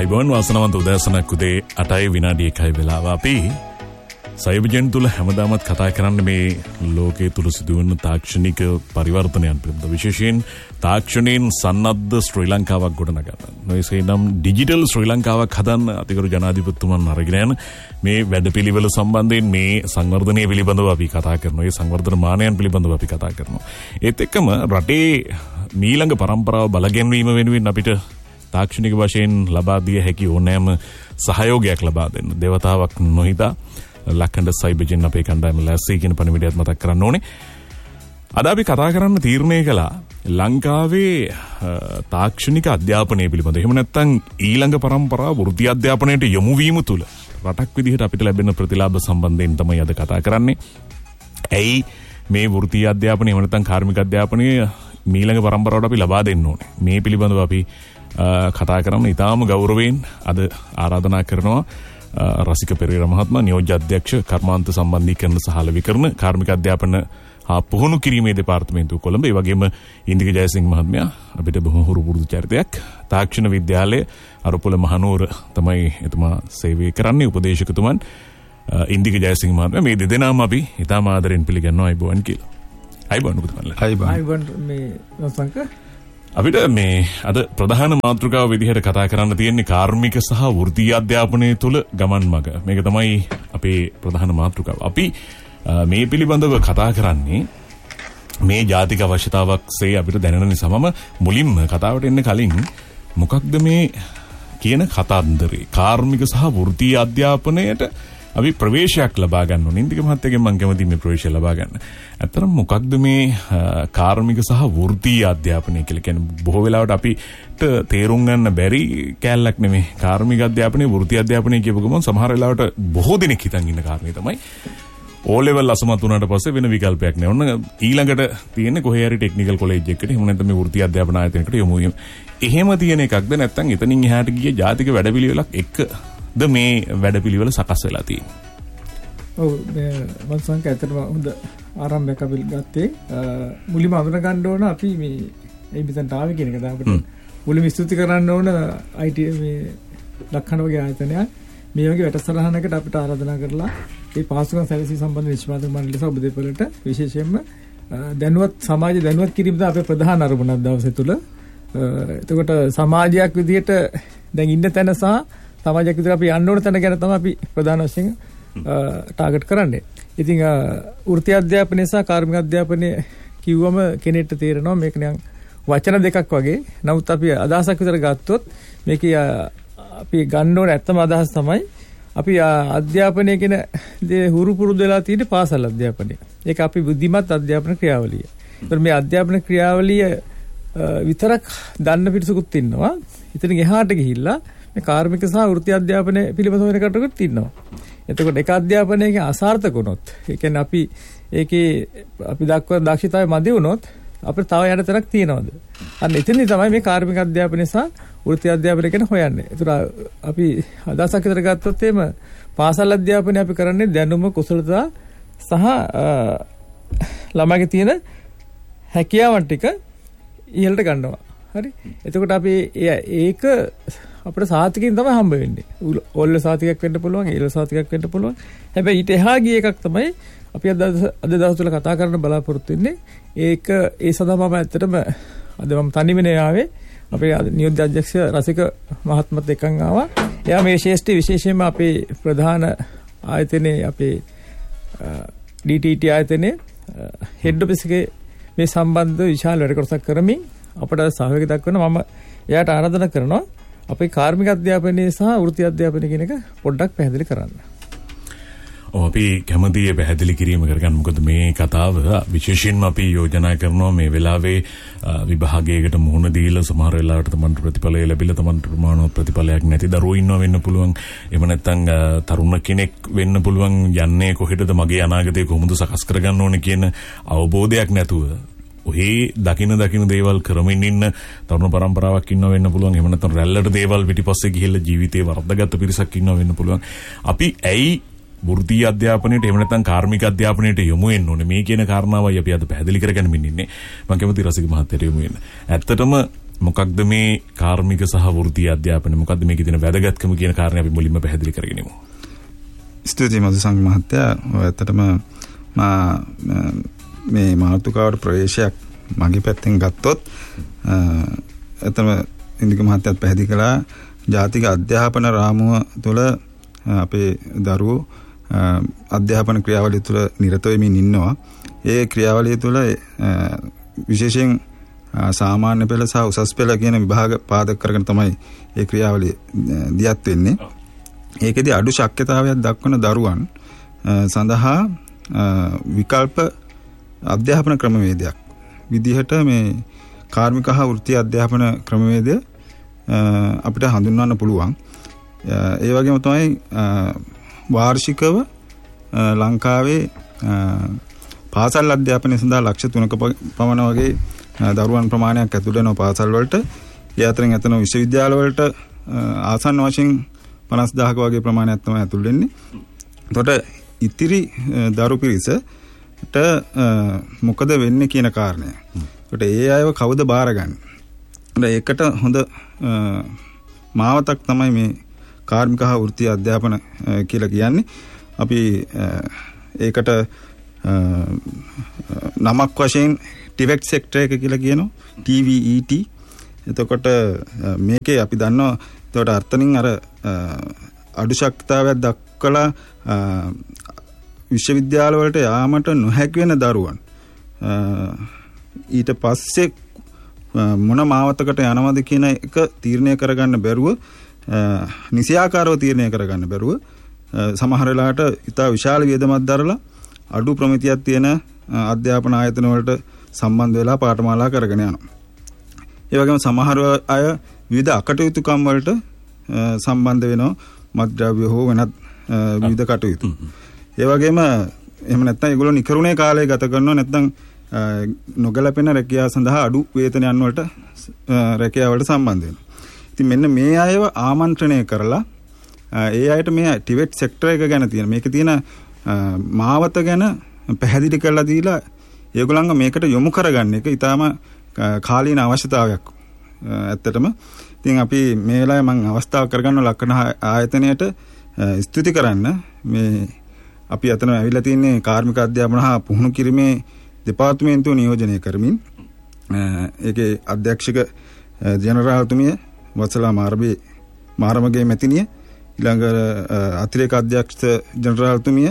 අයිබෝන් වාසනාවන්ත උදෑසනක් උදේ 8යි විනාඩි 1යි වෙලාව අපි සයිබර්ජන් තුල හැමදාමත් කතා කරන්නේ මේ ලෝකයේ තුල සිදුවන තාක්ෂණික පරිවර්තනයන් පිළිබඳ විශේෂයෙන් තාක්ෂණයෙන් සන්නද්ධ ශ්‍රී ලංකාවක් ගොඩනගන්න. නොයසේනම් ඩිජිටල් ශ්‍රී ලංකාවක් හදන්න අතිගරු ජනාධිපතිතුමන් අරගෙන යන මේ වැඩපිළිවෙල සම්බන්ධයෙන් මේ සංවර්ධනය පිළිබඳව අපි කතා කරනවා. මේ සංවර්ධන මානයන් පිළිබඳව අපි කතා කරනවා. ඒත් එක්කම රටේ මීළඟ පරම්පරාව බලගැන්වීම වෙනුවෙන් අපිට තාක්ෂණික වශයෙන් ලබා දිය හැකි ඕනෑම සහයෝගයක් ලබා දෙන්න දේවතාවක් නොහිතා ලක්කන්ඩ සයිබර්ජන් අපේ කණ්ඩායම ලැස්සේ කියන පණිවිඩයත් මතක් කරන්න ඕනේ. අද අපි කතා කරන්න තීරණය කළා ලංකාවේ තාක්ෂණික අධ්‍යාපනය පිළිබඳව. එහෙම නැත්නම් ඊළඟ පරම්පරාව වෘත්ති අධ්‍යාපනයට යොමු වීම තුළ රටක් විදිහට අපිට ලැබෙන ප්‍රතිලාභ සම්බන්ධයෙන් තමයි අද කතා කරන්නේ. ඇයි මේ වෘත්ති අධ්‍යාපනය එහෙම නැත්නම් කාර්මික අධ්‍යාපනය ඊළඟ පරම්පරාවට අපි ලබා දෙන්න ඕනේ. මේ පිළිබඳව අපි කතා කරන්න ඉතාම ගෞරවයෙන් අද ආරාධනා කරනවා රසික පෙරේරා මහත්මයා නියෝජ්‍ය අධ්‍යක්ෂ කර්මාන්ත සම්බන්ධීකරණ සහ ලෙවිකරණ කාර්මික අධ්‍යාපන හා පුහුණු කිරීමේ දෙපාර්තමේන්තුව කොළඹ. ඒ වගේම ඉන්දික ජයසිංහ මහත්මයා අපිට බොහෝ හුරු පුරුදු චරිතයක්. තාක්ෂණ විද්‍යාලය අරුපොළ මහනුවර තමයි එතුමා සේවය කරන්නේ උපදේශකතුමන් ඉන්දික ජයසිංහ මහත්මයා. මේ දෙදෙනාම අපි ඉතාම ආදරෙන් පිළිගන්නවා අයිබෝන් කියලා. අයිබෝන් පුතුමන්ලා. අයිබෝන් මේ සංක අපිට මේ අද ප්‍රධාන මාතෘකාව විදිහට කතා කරන්න තියෙන්නේ කාර්මික සහ වෘත්තීය අධ්‍යාපනය තුළ ගමන් මඟ. මේක තමයි අපේ ප්‍රධාන මාතෘකාව. අපි මේ පිළිබඳව කතා කරන්නේ මේ ජාතික අවශ්‍යතාවක්සේ අපිට දැනෙන නිසාම මුලින්ම කතාවට එන්න කලින් මොකක්ද මේ කියන කතාන්දරේ කාර්මික සහ වෘත්තීය අධ්‍යාපනයට අපි ප්‍රවේශයක් ලබා ගන්න ඕනේ. ඉන්දික මහත්තයාගෙන් මම කැමතියි මේ ප්‍රවේශය ලබා ගන්න. ඇත්තටම මොකක්ද මේ කාර්මික සහ වෘත්තීය අධ්‍යාපනය කියලා කියන්නේ? බොහෝ වෙලාවට අපිට තේරුම් ගන්න බැරි කැලලක් නෙමෙයි. කාර්මික අධ්‍යාපනය වෘත්තීය අධ්‍යාපනය කියපු ගමන් සමහර වෙලාවට බොහෝ දෙනෙක් හිතන් ඉන්න කාරණේ තමයි O level අසමත් වුණාට පස්සේ වෙන විකල්පයක් නෑ. ඔන්න ඊළඟට තියෙන්නේ කොහේ හරි ටෙක්නිකල් කොලෙජ් එකකට එහෙම නැත්නම් මේ වෘත්තීය අධ්‍යාපන ආයතනයකට යොමු වීම. එහෙම තියෙන එකක්ද නැත්නම් එතනින් එහාට ගිය ජාතික වැඩපිළිවෙලක් එක්කද මේ වැඩපිළිවෙල සකස් වෙලා තියෙන්නේ? ඔව් මම සංක ඇත්තටම හොඳ ආරම්භයක් අපි ගත්තේ. මුලින්ම අඳුන ගන්න ඕන අපි මේ මෙතනට ආවේ කියන එක. අපිට මුලින්ම ස්තුති කරන්න ඕන IT මේ ලක්කන වගේ ආයතනයක් මේ වගේ වැඩසටහනකට අපිට ආරාධනා කරලා ඒ පහසුකම් සැලසී සම්බන්ධ නිෂ්පාදක මණ්ඩලය සහ උපදේපවලට විශේෂයෙන්ම දැනුවත් සමාජය දැනුවත් කිරීම තමයි අපේ ප්‍රධාන අරමුණක් දවසේ තුල. එතකොට සමාජයක් විදිහට දැන් ඉන්න තැන සහ සමාජයක් විදිහට අපි යන්න ඕන තැන ගැන තමයි අපි ප්‍රධාන වශයෙන් ටාගට් කරන්නේ. ඉතින් වෘත්ති අධ්‍යාපනය සහ කාර්මික අධ්‍යාපනය කිව්වම කෙනෙක්ට තේරෙනවා මේක නිකන් වචන දෙකක් වගේ. නමුත් අපි අදහසක් විතර ගත්තොත් මේකේ අපි ගන්න ඕන ඇත්තම අදහස තමයි අපි අධ්‍යාපනය කියන දේ හුරු පුරුදු වෙලා තියෙන පාසල් අධ්‍යාපනය. ඒක අපි බුද්ධිමත් අධ්‍යාපන ක්‍රියාවලිය. ඒතර මේ අධ්‍යාපන ක්‍රියාවලිය විතරක් දන්න පිරිසකුත් ඉන්නවා. ඉතින් එහාට ගිහිල්ලා මේ කාර්මික සහ වෘත්ති අධ්‍යාපනය පිළිබඳව වෙන කටයුතුත් ඉන්නවා. එතකොට එක අධ්‍යාපනයකින් අසාර්ථක වුණොත්, ඒ කියන්නේ අපි ඒකේ අපි දක්වන දක්ෂතාවය මදි වුණොත් අපිට තව යට තැනක් තියනවාද? අන්න එතනදී තමයි මේ කාර්මික අධ්‍යාපනය සහ වෘත්ති අධ්‍යාපනය ගැන හොයන්නේ. ඒතර අපි අදහසක් විතර ගත්තොත් එහෙම පාසල් අධ්‍යාපනය අපි කරන්නේ දැනුම කුසලතා සහ ළමයිගේ තියෙන හැකියාවන් ටික ඉහළට ගන්නවා. හරි. එතකොට අපි ඒක අපිට සාතිකෙන් තමයි හම්බ වෙන්නේ. ඕල්ල සාතිකයක් වෙන්න පුළුවන්, ඒල සාතිකයක් වෙන්න පුළුවන්. හැබැයි ඊට එහා ගිය එකක් තමයි අපි අද දවස් වල කතා කරන්න බලාපොරොත්තු වෙන්නේ. ඒක ඒ සඳහා මම ඇත්තටම අද මම තනිවෙන ආවේ. අපේ නියෝජ්‍ය අධ්‍යක්ෂ රසික මහත්මත් එක්කන් ආවා. එයා මේ ශේෂ්ඨ විශේෂයෙන්ම අපේ ප්‍රධාන ආයතනයේ අපේ DTT ආයතනයේ හෙඩ් ඔෆිස් එකේ මේ සම්බන්ධ විශාල වැඩ කොටසක් කරමින් අපට සහයෝගය දක්වන මම එයාට ආරාධනා කරනවා අපේ කාර්මික අධ්‍යාපනය සහ වෘත්ති අධ්‍යාපනය කියන එක පොඩ්ඩක් පැහැදිලි කරන්න. අපි කැමතියි පැහැදිලි කිරීම කරගන්න. මොකද මේ කතාව විශේෂයෙන්ම අපි යෝජනා කරනවා මේ වෙලාවේ විභාගයකට මුහුණ දීලා සමහර වෙලාවට තමන්ට ප්‍රතිඵලය ලැබිලා තමන්ට ප්‍රමාණවත් ප්‍රතිඵලයක් නැති දරුවෝ ඉන්නවා වෙන්න පුළුවන්. එහෙම නැත්නම් තරුණ කෙනෙක් වෙන්න පුළුවන් යන්නේ කොහෙටද මගේ අනාගතය කොහොමද සකස් කරගන්න ඕනේ කියන අවබෝධයක් නැතුව ඔහේ දකින දේවල් කරමින් ඉන්න තරුණ පරම්පරාවක් ඉන්නව වෙන්න පුළුවන්. එහෙම නැත්නම් රැල්ලට දේවල් පිටිපස්සේ ගිහිල්ලා ජීවිතේ වර්ධගත පිරිසක් ඉන්නව වෙන්න පුළුවන්. අපි ඇයි වෘත්තීය අධ්‍යාපනයට එහෙම නැත්නම් කාර්මික අධ්‍යාපනයට යොමු වෙන්න ඕනේ මේ කියන කාරණාවයි අපි අද පැහැදිලි කරගන්නමින් ඉන්නේ. මම කැමතියි රසික මහත්තයට යොමු වෙන්න. ඇත්තටම මොකක්ද මේ කාර්මික සහ වෘත්තීය අධ්‍යාපනය මොකක්ද මේකේ තියෙන වැදගත්කම කියන කාරණේ අපි මුලින්ම පැහැදිලි කරගෙනමු. ස්තුතියි මధుසංග මහත්තයා. ඇත්තටම මේ මාතෘකාවට ප්‍රවේශයක් මගේ පැත්තෙන් ගත්තොත් ඇත්තම ඉන්දික මහත්තයාත් පැහැදිලි කළා ජාතික අධ්‍යාපන රාමුව තුළ අපේ දරුවෝ අධ්‍යාපන ක්‍රියාවලිය තුළ නිරත වෙමින් ඉන්නවා. ඒ ක්‍රියාවලිය තුළ විශේෂයෙන් සාමාන්‍ය පෙළ සහ උසස් පෙළ කියන විභාග පාදක කරගෙන තමයි ඒ ක්‍රියාවලිය දියත් වෙන්නේ. ඒකෙදි අඩු ශක්්‍යතාවයක් දක්වන දරුවන් සඳහා විකල්ප අධ්‍යාපන ක්‍රමවේදයක් විදිහට මේ කාර්මික හා වෘත්තීය අධ්‍යාපන ක්‍රමවේදය අපිට හඳුන්වන්න පුළුවන්. ඒ වගේම තමයි වාර්ෂිකව ලංකාවේ පාසල් අධ්‍යාපනය සඳහා ලක්ෂ 3ක පමණ වගේ දරුවන් ප්‍රමාණයක් ඇතුළු වෙන පාසල් වලට ඒ අතරින් ඇතන විශ්වවිද්‍යාල වලට ආසන්න වශයෙන් 50000ක වගේ ප්‍රමාණයක් තමයි ඇතුළු වෙන්නේ. එතකොට ඉතිරි දරු පිරිසට මොකද වෙන්නේ කියන කාරණය. එතකොට ඒ අයව කවුද බාරගන්නේ? ඒකට හොඳ මාවතක් තමයි මේ කාර්මික හා වෘත්තීය අධ්‍යාපන කියලා කියන්නේ. අපි ඒකට නමක් වශයෙන් ටිවෙට් සෙක්ටර් එක කියලා කියනවා. TVET. එතකොට මේකේ අපි දන්නවා එතකොට අර්ථනින් අර අඩු ශක්තිතාවයක් දක්වලා විශ්වවිද්‍යාල වලට යාමට නොහැකි වෙන දරුවන් ඊට පස්සේ මොන මාවතකට යනවද කියන එක තීරණය කරගන්න බැරුව නිසියාකාරව තීරණය කරගන්න බැරුව සමහර වෙලාවට ඉතා විශාල වියදමක් දරලා අඩු ප්‍රමිතියක් තියෙන අධ්‍යාපන ආයතන වලට සම්බන්ධ වෙලා පාඨමාලා කරගෙන යනවා. ඒ වගේම සමහර අය විවිධ අකටයුතුකම් වලට සම්බන්ධ වෙනවා මත්ද්‍රව්‍ය හෝ වෙනත් විවිධ කටයුතු. ඒ වගේම එහෙම නැත්නම් ඒගොල්ලෝ නිකරුණේ කාලය ගත කරනවා නැත්නම් නොගැලපෙන රැකියාව සඳහා අඩු වේතනයන් වලට රැකියාව වලට සම්බන්ධ වෙනවා. ඉතින් මෙන්න මේ අයව ආමන්ත්‍රණය කරලා ඒ අයට මේ ටිවෙට් සෙක්ටර් එක ගැන තියෙන මේකේ තියෙන මාවත ගැන පැහැදිලි කරලා දීලා ඒගොල්ලන්ව මේකට යොමු කරගන්න එක ඊටාම කාලීන අවශ්‍යතාවයක් ඇත්තටම. ඉතින් අපි මේ වෙලාවේ මම අවස්ථාව කරගන්න ලක්කන ආයතනයට ස්තුති කරන්න මේ අපි අතන ඇවිල්ලා තියෙන්නේ කාර්මික අධ්‍යාපන හා පුහුණු කිරීමේ දෙපාර්තමේන්තුව නියෝජනය කරමින් ඒකේ අධ්‍යක්ෂක ජෙනරාල්තුමිය වත්සලා මාරමගේ මැතිණිය ඊළඟ අතිරේක අධ්‍යක්ෂ ජෙනරාල්තුමිය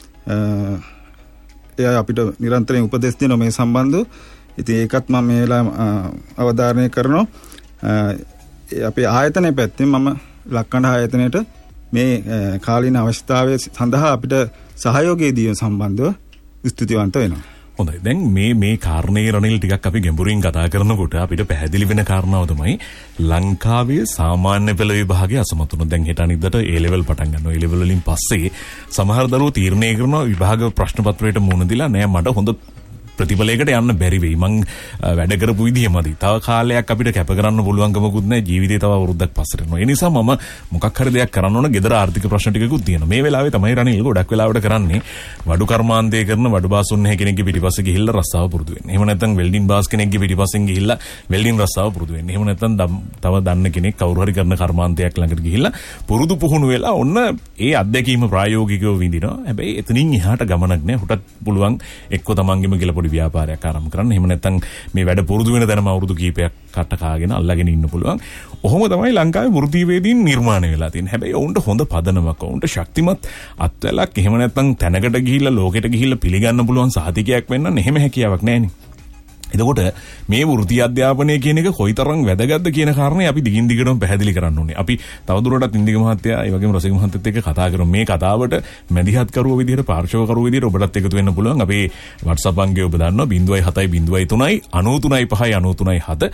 එයා අපිට නිරන්තරයෙන් උපදෙස් දෙනවා මේ සම්බන්ධව. ඉතින් ඒකත් මම මේ වෙලාව අවධාරණය කරනවා. අපේ ආයතනයේ පැත්තෙන් මම ලක්කණ්ඩ ආයතනයට මේ කාලීන අවශ්‍යතාවය සඳහා අපිට සහයෝගය දීම සම්බන්ධව ස්තුතිවන්ත වෙනවා. හොඳයි. දැන් මේ කාරණේ රනිල් ටිකක් අපි ගැඹුරින් කතා කරනකොට අපිට පැහැදිලි වෙන කාරණාව තමයි ලංකාවේ සාමාන්‍ය පෙළ විභාගයේ අසමතුන. දැන් හෙට අනිද්දාට A level පටන් ගන්නවා. A level වලින් පස්සේ සමහර දරුවෝ තීරණය කරනවා විභාග ප්‍රශ්න පත්‍රයට මුහුණ දීලා නෑ මට හොඳ ප්‍රතිඵලයකට යන්න බැරි වෙයි. මං වැඩ කරපු විදිහමදි. තව කාලයක් අපිට කැප කරන්න පුළුවන්කමකුත් නැහැ. ජීවිතේ තව අවුරුද්දක් පස්සට යනවා. ඒ නිසා මම මොකක් හරි දෙයක් කරන්න ඕන. ගෙදර ආර්ථික ප්‍රශ්න ටිකකුත් තියෙනවා. මේ වෙලාවේ තමයි රනිල් ගොඩක් වෙලාවට කරන්නේ වඩු කර්මාන්තය කරන වඩු බාස් උන්නේ කෙනෙක්ගේ පිටිපස්සේ ගිහිල්ලා රස්සාව පුරුදු වෙන්න. එහෙම නැත්නම් වෙල්ඩින් බාස් කෙනෙක්ගේ පිටිපස්සෙන් ගිහිල්ලා වෙල්ඩින් රස්සාව පුරුදු වෙන්න. එහෙම නැත්නම් තව දන්න කෙනෙක් කවුරු හරි කරන කර්මාන්තයක් ළඟට ගිහිල්ලා පුරුදු පුහුණු වෙලා ඔන්න ඒ අත්දැකීම ප්‍රායෝගිකව විඳිනවා. හැබැයි එතනින් එහාට ගමනක් නැහැ. හුටත් පුළුවන් එක්ක තමන්ගෙම කියලා පොඩි ව්‍යාපාරයක් ආරම්භ කරන්න. එහෙම නැත්නම් මේ වැඩ පුරුදු වෙන දැනම අවුරුදු කීපයක් කට කාගෙන අල්ලගෙන ඉන්න පුළුවන්. ඔහොම තමයි ලංකාවේ වෘත්තීයවේදීන් නිර්මාණය වෙලා තියෙන්නේ. හැබැයි ඔවුන්ට හොඳ පදනමක්, ඔවුන්ට ශක්තිමත් අත්වලක්, එහෙම නැත්නම් තැනකට ගිහිල්ලා ලෝකෙට ගිහිල්ලා පිළිගන්න පුළුවන් සහතිකයක් වෙන්න එහෙම හැකියාවක් නැහැනේ. එතකොට මේ වෘත්තීය අධ්‍යාපනය කියන එක කොයිතරම් වැදගත්ද කියන කාරණේ අපි දිගින් දිගටම පැහැදිලි කරන්න ඕනේ. අපි තවදුරටත් ඉන්දික මහත්තයා ඒ වගේම රසික මහත්තයත් එක්ක කතා කරමු. මේ කතාවට මැදිහත් කරුව විදිහට පාර්ශවකරුව විදිහට ඔබටත් එකතු වෙන්න පුළුවන්. අපේ WhatsApp අංකය ඔබ දන්නවා 0703 93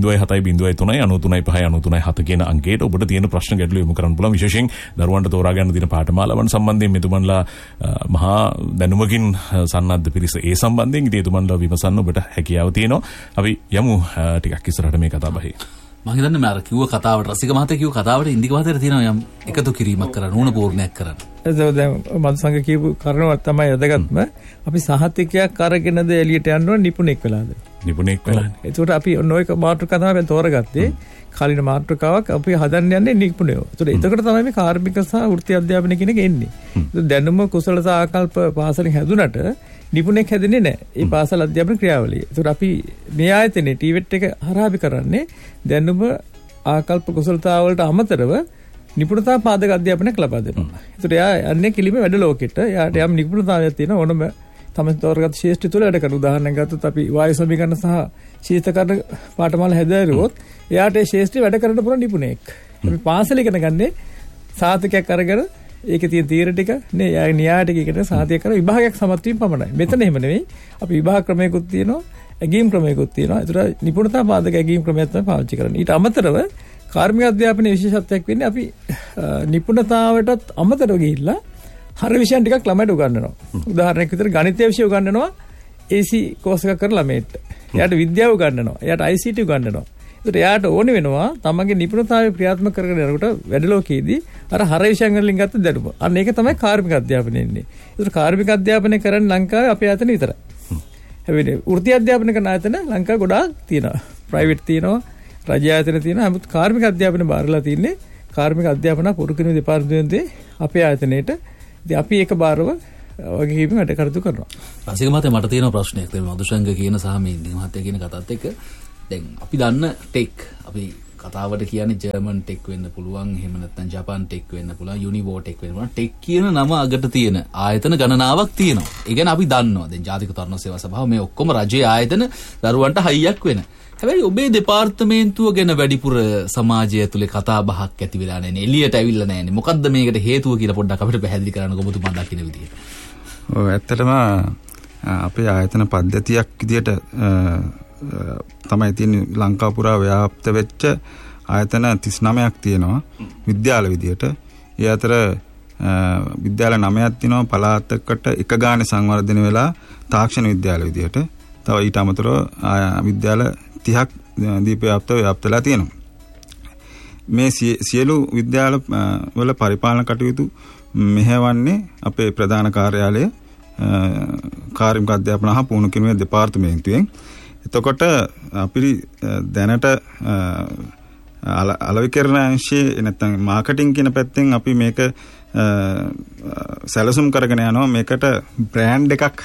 93 කියන අංකයට ඔබට තියෙන ප්‍රශ්න ගැටළු යොමු කරන්න පුළුවන්. විශේෂයෙන් දරුවන්ට තෝරා ගන්න තියෙන පාඨමාලාවන් සම්බන්ධයෙන් මෙතුමන්ලා මහා දැනුමකින් සන්නද්ධ පිරිස ඒ සම්බන්ධයෙන් ඉතින් එතුමන්ලා විමසන්න ඔබට හැකියාව තියෙනවා. අපි යමු ටිකක් ඉස්සරහට මේ කතා බහේ. මම හිතන්නේ මම අර කිව්ව කතාවට රසික මහත්තයා කිව්ව කතාවට ඉන්දික මහත්තයාට තියෙනවා යම් එකතු කිරීමක් කරන්න ඕන පූර්ණයක් කරන්න. දැන් මధుසංග කියපු කාරණාවක් තමයි වැදගත්ම. අපි සහතිකයක් අරගෙනද එළියට යන්න ඕන නිපුණෙක් වෙලාද? නිපුණෙක් වෙලා. ඒකට අපි ඔන්න ඔය මාතෘකාව තමයි තෝරගත්තේ. කාලින මාතෘකාවක් අපි හදන්න යන්නේ නිපුණයෝ. ඒකට තමයි මේ කාර්මික සහ වෘත්ති අධ්‍යාපනය කියන එක එන්නේ. දැනුම කුසලතා ආකල්ප පාසලෙන් හැදුනට නිපුණෙක් හැදෙන්නේ නැහැ. මේ පාසල් අධ්‍යාපන ක්‍රියාවලිය. ඒකට අපි මේ ආයතනයේ ටීවෙට් එක හරහා අපි කරන්නේ දැනුම ආකල්ප කුසලතා වලට අමතරව නිපුණතා පාදක අධ්‍යාපනයක් ලබා දෙනවා. ඒකට එයා යන්නේ කිලිම වැඩ ලෝකෙට. එයාට යම් නිපුණතාවයක් තියෙන ඕනම තමයි තෝරගත් ශේෂ්ඨ තුල වැඩ කරන. උදාහරණයක් ගත්තොත් අපි වායු සමීකරණ සහ ශීතකරණ පාඨමාල හැදෑරුවොත් එයාට ඒ ශේෂ්ඨ වැඩ කරන්න පුළුවන් නිපුණෙක්. අපි පාසල ඉගෙන ගන්නේ සාතිකයක් අරගෙන ඒකේ තියෙන තීර ටික නේ යා න්‍යාය ටික ඉගෙන සාතික කරලා විභාගයක් සමත් වීම පමණයි. මෙතන එහෙම නෙවෙයි. අපි විභාග ක්‍රමයකුත් තියෙනවා, ඇගීම් ක්‍රමයකුත් තියෙනවා. ඒතර නිපුණතා පාදක ඇගීම් ක්‍රමයක් තමයි පාවිච්චි කරන්නේ. ඊට අමතරව කාර්මික අධ්‍යාපනයේ විශේෂත්වයක් වෙන්නේ අපි නිපුණතාවටත් අමතරව ගිහිල්ලා හර විෂයන් ටිකක් ළමයට උගන්වනවා. උදාහරණයක් විදිහට ගණිතය විෂය උගන්වනවා AC කෝස් එකක් කරලා ළමයට. එයාට විද්‍යාව උගන්වනවා. එයාට ICT උගන්වනවා. ඒකට එයාට ඕනේ වෙනවා තමන්ගේ නිපුණතාවය ක්‍රියාත්මක කරගෙන යනකොට වැඩ ලෝකයේදී අර හර විෂයන් වලින් ගත්ත දැනුම. අන්න ඒක තමයි කාර්මික අධ්‍යාපනය ඉන්නේ. ඒකට කාර්මික අධ්‍යාපනය කරන්නේ ලංකාවේ අපේ ආයතන විතරයි. හැබැයි වෘත්ති අධ්‍යාපන කරන ආයතන ලංකාවේ ගොඩාක් තියෙනවා. ප්‍රයිවට් තියෙනවා, රජ ආයතන තියෙනවා. නමුත් කාර්මික අධ්‍යාපනය බාරලා තින්නේ කාර්මික අධ්‍යාපන පුරුකිනු දෙපාර්තමේන්තුවේ අපේ ආයතනයේට. ඉතින් අපි ඒක බාරව වගකීම් වැඩ කටයුතු කරනවා. රසික මහත්තයා මට තියෙන ප්‍රශ්නයක් තමයි මදුෂංග කියන සහ මේ ඉන්දික මහත්තයා කියන කතාවත් එක්ක දැන් අපි දන්න ටෙක් අපි කතාවට කියන්නේ ජර්මන් ටෙක් වෙන්න පුළුවන් එහෙම නැත්නම් ජපාන් ටෙක් වෙන්න පුළුවන් යුනිවෝ ටෙක් වෙන්න පුළුවන් ටෙක් කියන නම අගට තියෙන ආයතන ගණනාවක් තියෙනවා. ඒ කියන්නේ අපි දන්නවා දැන් ජාතික තරුණ සේවා සභාව මේ ඔක්කොම රජයේ ආයතන දරුවන්ට හයියක් වෙන. හැබැයි ඔබේ දෙපාර්තමේන්තුව ගැන වැඩිපුර සමාජය ඇතුලේ කතා බහක් ඇති වෙලා නැහැ නේ. එළියට ඇවිල්ලා නැහැ නේ. මොකද්ද මේකට හේතුව කියලා පොඩ්ඩක් අපිට පැහැදිලි කරන්න ඔබතුමා දකින්න විදියට. ඔව් ඇත්තටම අපේ ආයතන පද්ධතියක් විදියට තමයි තියෙන්නේ ලංකාව පුරා ව්‍යාප්ත වෙච්ච ආයතන 39ක් තියෙනවා විද්‍යාල විදියට. ඒ අතර විද්‍යාල 9ක් තියෙනවා පළාතකට එක ගානේ සංවර්ධනය වෙලා තාක්ෂණ විද්‍යාල විදියට. තව ඊට අමතරව විද්‍යාල 30ක් ව්‍යාප්තලා තියෙනවා. මේ සියලු විද්‍යාල වල පරිපාලන කටයුතු මෙහෙවන්නේ අපේ ප්‍රධාන කාර්යාලය කාර්මික අධ්‍යාපන හා පුහුණු කිරීමේ දෙපාර්තමේන්තුවෙන්. එතකොට අපි දැනට අලවිකරණ අංශයේ නැත්නම් මාකටිං කියන පැත්තෙන් අපි මේක සැලසුම් කරගෙන යනවා මේකට බ්‍රෑන්ඩ් එකක්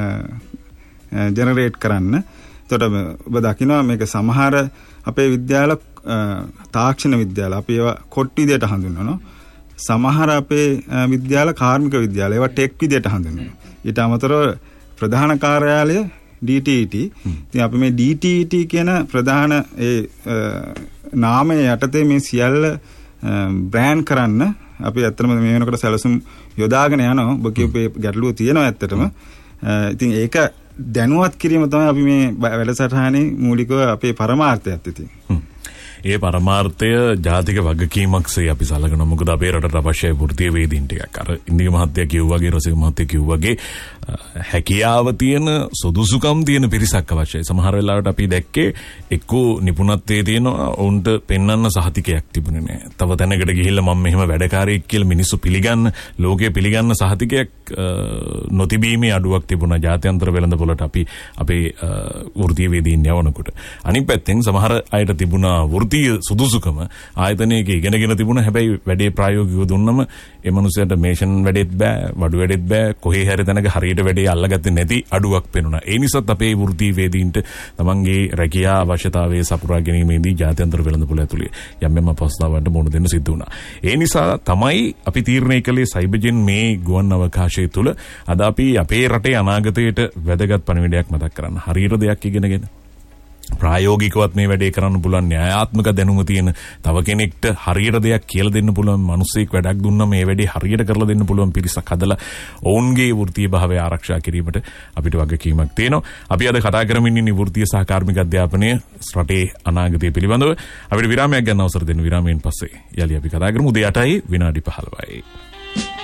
ජෙනරේට් කරන්න. එතකොට ඔබ දකිනවා මේක සමහර අපේ විද්‍යාල තාක්ෂණ විද්‍යාල අපි ඒවා කොට් විදියට හඳුන්වනවා. සමහර අපේ විද්‍යාල කාර්මික විද්‍යාල ඒවා ටෙක් විදියට හඳුන්වනවා. ඊට අමතරව ප්‍රධාන කාර්යාලය DTET. ඉතින් අපි මේ DTET කියන ප්‍රධාන ඒ නාමය යටතේ මේ සියල්ල බ්‍රෑන්ඩ් කරන්න අපි ඇත්තටම මේ වෙනකොට සැලසුම් යොදාගෙන යනවා. ඔබ කියපේ ගැටලුව තියෙනවා ඇත්තටම. ඉතින් ඒක දැනුවත් කිරීම තමයි අපි මේ වැඩසටහනේ මූලිකව අපේ පරමාර්ථයත් ඉතින්. ඒ පරමාර්ථය ජාතික වගකීමක්සේ අපි සලකනවා. මොකද අපේ රටට අවශ්‍යයි වෘත්තීය වේදීන් ටිකක්. අර ඉන්දික මහත්තයා කිව්වාගේ රසික මහත්තයා කිව්වාගේ හැකියාව තියෙන සුදුසුකම් තියෙන පිරිසක් අවශ්‍යයි. සමහර වෙලාවට අපි දැක්කේ එක්කෝ නිපුණත්වයේ තියෙනවා ඔවුන්ට පෙන්වන්න සහතිකයක් තිබුණේ නැහැ. තව තැනකට ගිහිල්ලා මම මෙහෙම වැඩකාරයෙක් කියලා මිනිස්සු පිළිගන්න ලෝකයේ පිළිගන්න සහතිකයක් නොතිබීමේ අඩුවක් තිබුණා ජාත්‍යන්තර වෙළඳපොළට අපි අපේ වෘත්තීය වේදීන් යවනකොට. අනිත් පැත්තෙන් සමහර අයට තිබුණා වෘත්තීය සුදුසුකම ආයතනයක ඉගෙනගෙන තිබුණා. හැබැයි වැඩේ ප්‍රායෝගිකව දුන්නම ඒ මනුස්සයාට මේෂන් වැඩෙත් බෑ, වඩු වැඩෙත් බෑ, කොහේ හැරි තැනක හරියට වැඩේ අල්ලගත්තේ නැති අඩුවක් පෙනුණා. ඒ නිසාත් අපේ වෘත්තීය වේදීන්ට තමන්ගේ රැකියා අවශ්‍යතාවයේ සපුරා ගැනීමේදී ජාත්‍යන්තර වෙළඳපොළ ඇතුලේ යම් යම් අපහසුතාවයන්ට මුහුණ දෙන්න සිද්ධ වුණා. ඒ නිසා තමයි අපි තීරණය කළේ සයිබර්ජෙන් මේ ගුවන් අවකාශය තුල අද අපි අපේ රටේ අනාගතයට වැදගත් පණිවිඩයක් මතක් කරන්න. හරියට දෙයක් ඉගෙනගෙන ප්‍රායෝගිකවත් මේ වැඩේ කරන්න පුළුවන් න්‍යායාත්මක දැනුම තියෙන තව කෙනෙක්ට හරියට දෙයක් කියලා දෙන්න පුළුවන් මිනිස්සෙක් වැඩක් දුන්නා මේ වැඩේ හරියට කරලා දෙන්න පුළුවන් පිරිසක් හදලා ඔවුන්ගේ වෘත්තීය භාවය ආරක්ෂා කිරීමට අපිට වගකීමක් තියෙනවා. අපි අද කතා කරමින් ඉන්නේ වෘත්තීය සහ කාර්මික අධ්‍යාපනය රටේ අනාගතය පිළිබඳව. අපිට විරාමයක් ගන්න අවසර දෙන්න. විරාමයෙන් පස්සේ යලි අපි කතා කරමු. උදේ 8යි විනාඩි 15යි.